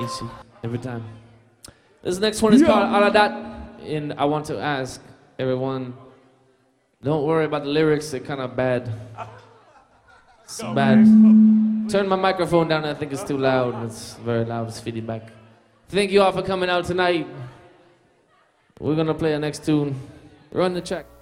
easy every time. This next one is called All of That, and I want to ask everyone, don't worry about the lyrics, they're kind of bad. It's bad. Turn my microphone down, I think it's too loud. It's very loud, it's feedback. Thank you all for coming out tonight. We're gonna play our next tune. Run the track.